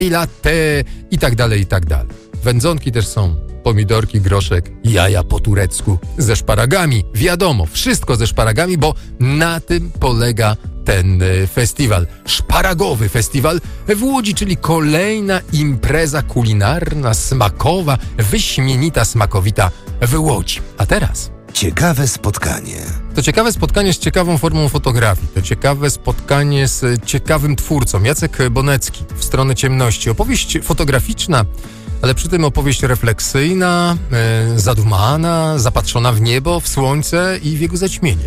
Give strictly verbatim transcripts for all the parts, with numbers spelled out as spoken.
latte i tak dalej, i tak dalej. Wędzonki też są, pomidorki, groszek, jaja po turecku ze szparagami. Wiadomo, wszystko ze szparagami, bo na tym polega ten festiwal. Szparagowy festiwal w Łodzi, czyli kolejna impreza kulinarna, smakowa, wyśmienita, smakowita w Łodzi. A teraz... Ciekawe spotkanie. To ciekawe spotkanie z ciekawą formą fotografii. To ciekawe spotkanie z ciekawym twórcą. Jacek Bonecki, W stronę ciemności. Opowieść fotograficzna, ale przy tym opowieść refleksyjna, e, zadumana, zapatrzona w niebo, w słońce i w jego zaćmienie.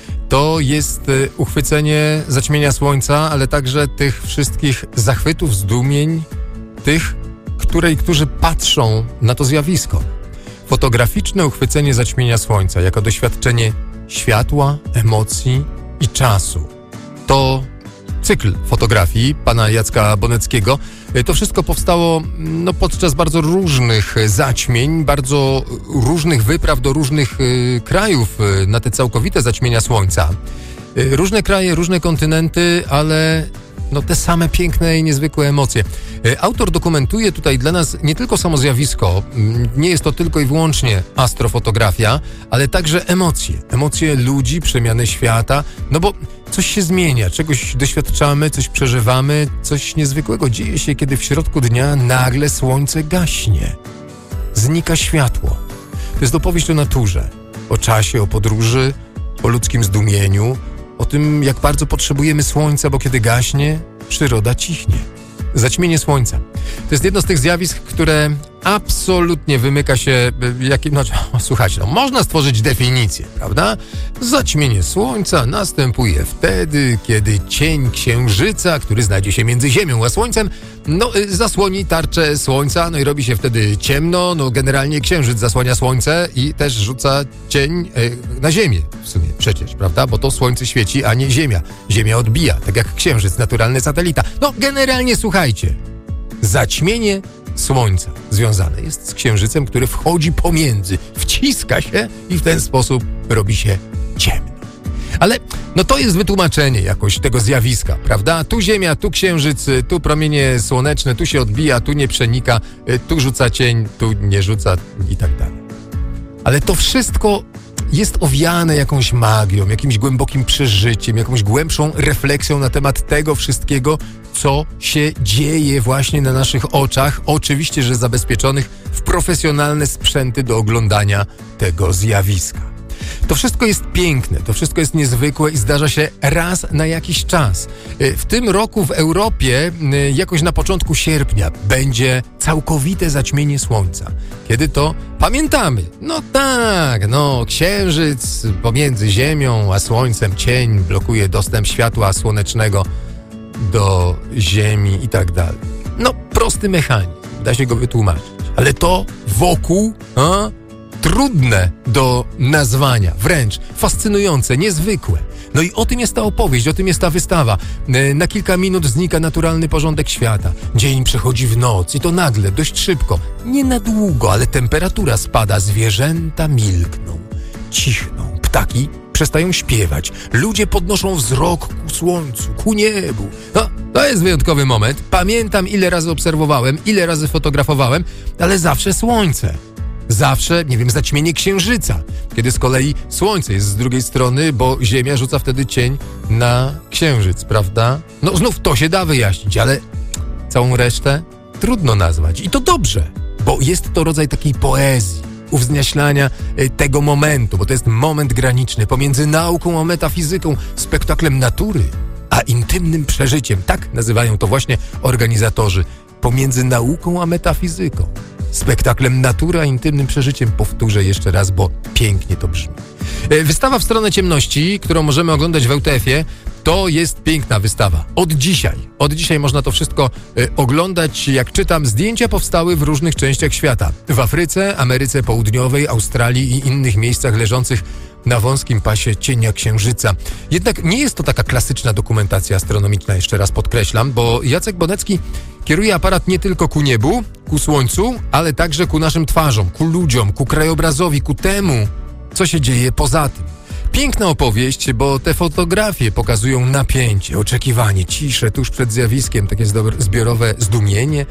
To jest e, uchwycenie zaćmienia słońca, ale także tych wszystkich zachwytów, zdumień, tych, które i którzy patrzą na to zjawisko. Fotograficzne uchwycenie zaćmienia słońca jako doświadczenie światła, emocji i czasu. To cykl fotografii pana Jacka Boneckiego. To wszystko powstało no, podczas bardzo różnych zaćmień, bardzo różnych wypraw do różnych y, krajów y, na te całkowite zaćmienia słońca. Y, różne kraje, różne kontynenty, ale no, te same piękne i niezwykłe emocje. Y, autor dokumentuje tutaj dla nas nie tylko samo zjawisko, y, nie jest to tylko i wyłącznie astrofotografia, ale także emocje. Emocje ludzi, przemiany świata, no bo coś się zmienia, czegoś doświadczamy, coś przeżywamy, coś niezwykłego dzieje się, kiedy w środku dnia nagle słońce gaśnie. Znika światło. To jest opowieść o naturze, o czasie, o podróży, o ludzkim zdumieniu, o tym, jak bardzo potrzebujemy słońca, bo kiedy gaśnie, przyroda cichnie. Zaćmienie słońca. To jest jedno z tych zjawisk, które absolutnie wymyka się... Jakim, no, słuchajcie, no, można stworzyć definicję, prawda? Zaćmienie słońca następuje wtedy, kiedy cień księżyca, który znajdzie się między Ziemią a Słońcem, no, zasłoni tarczę słońca, no i robi się wtedy ciemno, no generalnie księżyc zasłania słońce i też rzuca cień e, na Ziemię w sumie przecież, prawda? Bo to słońce świeci, a nie Ziemia. Ziemia odbija, tak jak księżyc, naturalny satelita. No generalnie słuchajcie, zaćmienie słońca związane jest z księżycem, który wchodzi pomiędzy, wciska się i w ten sposób robi się ciemno. Ale no to jest wytłumaczenie jakoś tego zjawiska, prawda? Tu Ziemia, tu księżyc, tu promienie słoneczne, tu się odbija, tu nie przenika, tu rzuca cień, tu nie rzuca i tak dalej. Ale to wszystko jest owiane jakąś magią, jakimś głębokim przeżyciem, jakąś głębszą refleksją na temat tego wszystkiego, co się dzieje właśnie na naszych oczach, oczywiście, że zabezpieczonych w profesjonalne sprzęty do oglądania tego zjawiska. To wszystko jest piękne, to wszystko jest niezwykłe i zdarza się raz na jakiś czas. W tym roku w Europie, jakoś na początku sierpnia, będzie całkowite zaćmienie słońca. Kiedy to pamiętamy? No tak, no księżyc pomiędzy Ziemią a Słońcem, cień blokuje dostęp światła słonecznego do Ziemi i tak dalej. No prosty mechanizm, da się go wytłumaczyć. Ale to wokół... A? Trudne do nazwania, wręcz fascynujące, niezwykłe. No i o tym jest ta opowieść, o tym jest ta wystawa. Na kilka minut znika naturalny porządek świata. Dzień przechodzi w noc i to nagle, dość szybko. Nie na długo, ale temperatura spada, zwierzęta milkną, cichną, ptaki przestają śpiewać, ludzie podnoszą wzrok ku słońcu, ku niebu. No, to jest wyjątkowy moment. Pamiętam, ile razy obserwowałem, ile razy fotografowałem, ale zawsze słońce. Zawsze, nie wiem, zaćmienie księżyca, kiedy z kolei słońce jest z drugiej strony, bo Ziemia rzuca wtedy cień na księżyc, prawda? No znów to się da wyjaśnić, ale całą resztę trudno nazwać. I to dobrze, bo jest to rodzaj takiej poezji, uwznieślania tego momentu, bo to jest moment graniczny pomiędzy nauką a metafizyką, spektaklem natury, a intymnym przeżyciem. Tak nazywają to właśnie organizatorzy. Pomiędzy nauką a metafizyką. Spektaklem natury a intymnym przeżyciem. Powtórzę jeszcze raz, bo pięknie to brzmi. Wystawa W stronę ciemności, którą możemy oglądać w E U T F-ie, to jest piękna wystawa. Od dzisiaj. Od dzisiaj można to wszystko y, oglądać. Jak czytam, zdjęcia powstały w różnych częściach świata. W Afryce, Ameryce Południowej, Australii i innych miejscach leżących na wąskim pasie cienia księżyca. Jednak nie jest to taka klasyczna dokumentacja astronomiczna, jeszcze raz podkreślam, bo Jacek Bonecki kieruje aparat nie tylko ku niebu, ku słońcu, ale także ku naszym twarzom, ku ludziom, ku krajobrazowi, ku temu, co się dzieje poza tym. Piękna opowieść, bo te fotografie pokazują napięcie, oczekiwanie, ciszę tuż przed zjawiskiem, takie zbiorowe zdumienie,